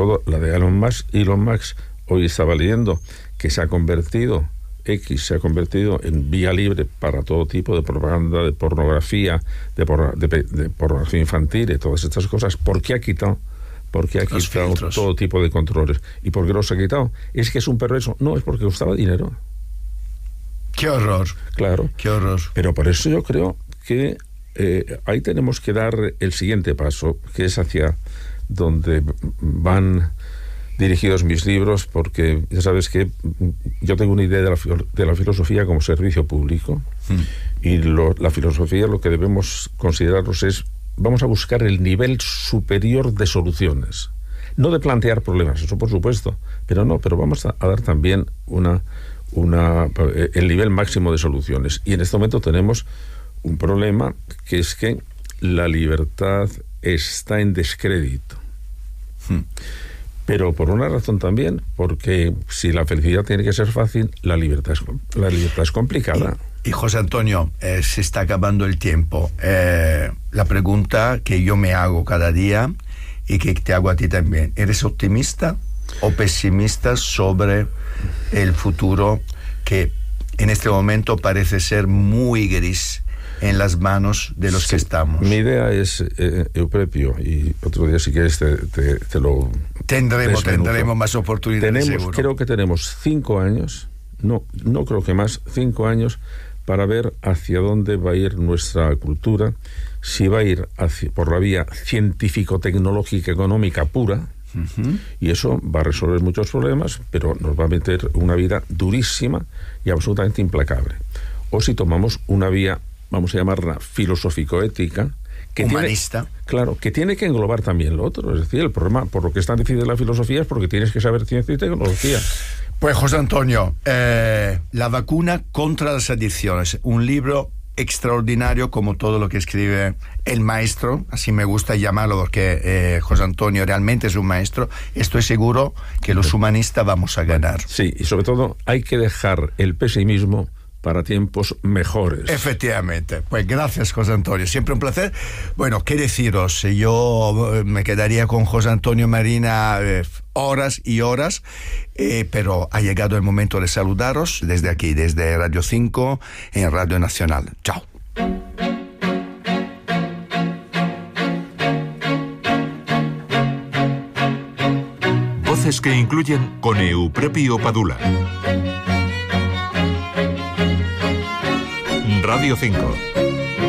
todo la de Elon Musk. Hoy estaba leyendo que se ha convertido en vía libre para todo tipo de propaganda, de pornografía, de pornografía infantil y todas estas cosas. ¿Por qué ha quitado todo tipo de controles? ¿Y por qué los ha quitado? ¿Es que es un perverso? No, es porque costaba dinero. ¡Qué horror! Claro. ¡Qué horror! Pero por eso yo creo que ahí tenemos que dar el siguiente paso, que es hacia donde van dirigidos mis libros, porque ya sabes que yo tengo una idea de la filosofía como servicio público, y la filosofía, lo que debemos considerarnos es, vamos a buscar el nivel superior de soluciones, no de plantear problemas, eso por supuesto, pero vamos a dar también el nivel máximo de soluciones. Y en este momento tenemos un problema, que es que la libertad está en descrédito. Pero por una razón también, porque si la felicidad tiene que ser fácil, la libertad es complicada. Y José Antonio, se está acabando el tiempo. La pregunta que yo me hago cada día y que te hago a ti también, ¿eres optimista o pesimista sobre el futuro que en este momento parece ser muy gris en las manos de los que estamos? Mi idea es, Euprepio, y otro día si quieres te lo tendremos más oportunidades. Creo que tenemos 5 años, no creo que más, 5 años para ver hacia dónde va a ir nuestra cultura, si va a ir por la vía científico-tecnológica económica pura, y eso va a resolver muchos problemas, pero nos va a meter una vida durísima y absolutamente implacable. O si tomamos una vía, vamos a llamarla filosófico-ética, humanista. Que tiene que englobar también lo otro. Es decir, el problema, por lo que está decidida la filosofía, es porque tienes que saber ciencia y tecnología. Pues José Antonio, La vacuna contra las adicciones, un libro extraordinario como todo lo que escribe el maestro, así me gusta llamarlo porque José Antonio realmente es un maestro. Estoy seguro que los humanistas vamos a ganar. Sí, y sobre todo hay que dejar el pesimismo para tiempos mejores. Efectivamente. Pues gracias, José Antonio. Siempre un placer. Bueno, qué deciros. Yo me quedaría con José Antonio Marina horas y horas, pero ha llegado el momento de saludaros desde aquí, desde Radio 5 en Radio Nacional. Chao. Voces que incluyen con Euprepio Padula. Radio 5.